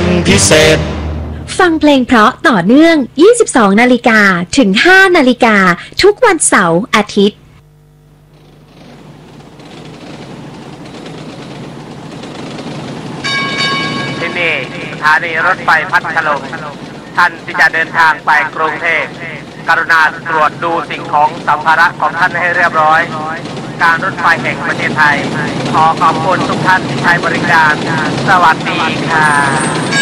เป็นพิเศษฟังเพลงเพราะต่อเนื่อง 22 นาฬิกาถึง 5 นาฬิกาทุกวันเสาร์อาทิตย์ที่นี่สถานีรถไฟพัทลุงท่านที่จะเดินทางไปกรุงเทพกรุณาตรวจดูสิ่งของสัมภาระของท่านให้เรียบร้อยการรถไฟแห่งประเทศไทยขอขอบคุณทุกท่านที่ใช้บริการสวัสดีค่ะ